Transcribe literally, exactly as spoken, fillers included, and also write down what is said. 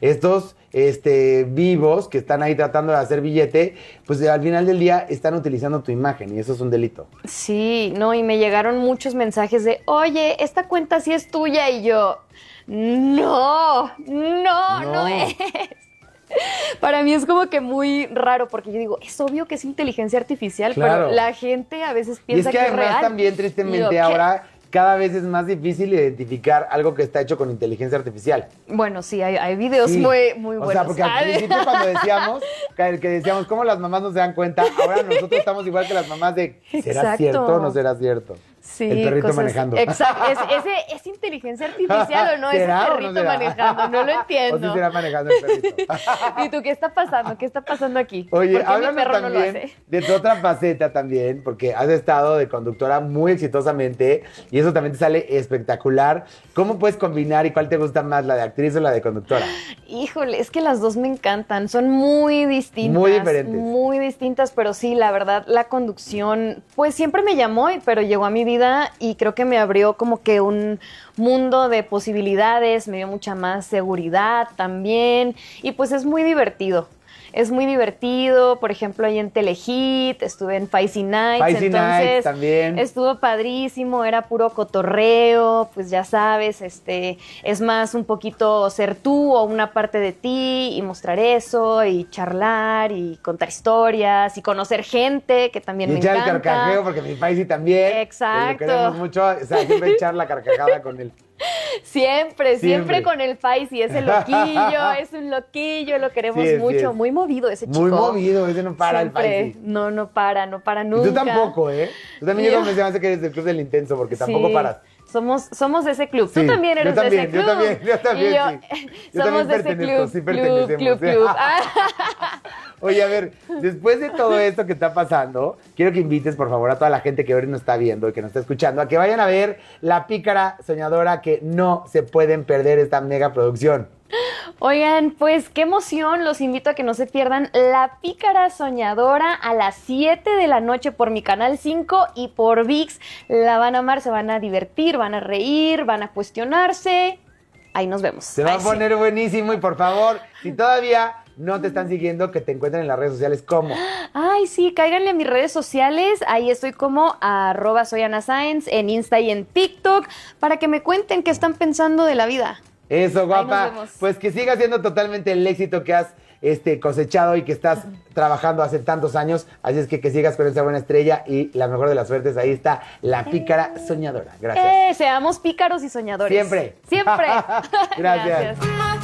estos este, vivos que están ahí tratando de hacer billete, pues al final del día están utilizando tu imagen y eso es un delito. Sí, no, y me llegaron muchos mensajes de, oye, esta cuenta sí es tuya, y yo, no, no, no, no es. Para mí es como que muy raro, porque yo digo, es obvio que es inteligencia artificial, claro. pero la gente a veces piensa que es es, que además real. también, tristemente, yo, ahora cada vez es más difícil identificar algo que está hecho con inteligencia artificial. Bueno, sí, hay, hay videos sí. muy, muy buenos. O sea, porque al principio cuando decíamos, que que decíamos cómo las mamás no se dan cuenta, ahora nosotros estamos igual que las mamás de, ¿será Exacto. cierto o no será cierto? Sí, el perrito cosas, manejando. Exacto. ¿Es, ese, ¿Es inteligencia artificial o no? ¿Es el perrito no manejando? No lo entiendo. O sí será manejando el perrito. ¿Y tú qué está pasando? ¿Qué está pasando aquí? Oye, ¿por qué háblanos mi perro también no lo hace? de tu otra faceta también, porque has estado de conductora muy exitosamente y eso también te sale espectacular. ¿Cómo puedes combinar y cuál te gusta más, la de actriz o la de conductora? Híjole, es que las dos me encantan. Son muy distintas. Muy diferentes. Muy distintas, pero sí, la verdad, la conducción, pues siempre me llamó, pero llegó a mi vida y creo que me abrió como que un mundo de posibilidades, me dio mucha más seguridad también y pues es muy divertido. Es muy divertido, por ejemplo, ahí en Telehit, estuve en Feisty Nights, Feisty entonces Nights también. Estuvo padrísimo, era puro cotorreo, pues ya sabes, este, es más un poquito ser tú o una parte de ti y mostrar eso y charlar y contar historias y conocer gente que también y me echar encanta. el carcajeo, porque mi Feisty también. Exacto. Lo queremos mucho, o sea, siempre echar la carcajada con él. Siempre, siempre, Siempre con el Feisty, ese loquillo, es un loquillo, lo queremos sí es, mucho, sí es. muy movido ese chico. Muy movido, ese no para Siempre. el Feisty. No, no para, no para nunca. Y tú tampoco, ¿eh? Tú también Yo- yo me llamaste que eres del club del intenso, porque tampoco Sí, paras. Somos, somos de ese club. Sí, Tú también eres yo también, de ese club. yo también, yo también, Y yo, sí. Yo somos también de ese pertenezco, club. sí club, pertenecemos, club, ¿eh? club. Ah. Oye, a ver, después de todo esto que está pasando, quiero que invites, por favor, a toda la gente que ahora nos está viendo y que nos está escuchando, a que vayan a ver La Pícara Soñadora, que no se pueden perder esta mega producción. Oigan, pues qué emoción. Los invito a que no se pierdan La Pícara Soñadora a las siete de la noche por mi canal cinco y por ViX. La van a amar, se van a divertir, van a reír, van a cuestionarse. Ahí nos vemos. Se va Ay, a sí. poner buenísimo y, por favor, si todavía no te están siguiendo, que te encuentren en las redes sociales como... Ay, sí, cáiganle a mis redes sociales. Ahí estoy como arroba soy Ana Sáenz en Insta y en TikTok para que me cuenten qué están pensando de la vida. Eso, guapa. Ahí nos vemos. Pues que siga siendo totalmente el éxito que has este, cosechado y que estás trabajando hace tantos años. Así es que que sigas con esa buena estrella y la mejor de las suertes. Ahí está La Pícara Soñadora. Gracias. Eh, seamos pícaros y soñadores. Siempre. Siempre. Gracias.